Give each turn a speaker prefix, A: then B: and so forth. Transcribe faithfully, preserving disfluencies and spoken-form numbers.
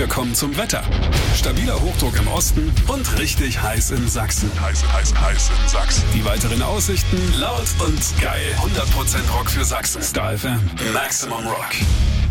A: wir kommen zum Wetter. Stabiler Hochdruck im Osten und richtig heiß in Sachsen.
B: Heiß, heiß, heiß in Sachsen.
A: Die weiteren Aussichten laut und geil. hundert Prozent Rock für Sachsen. Star F M. Maximum Rock.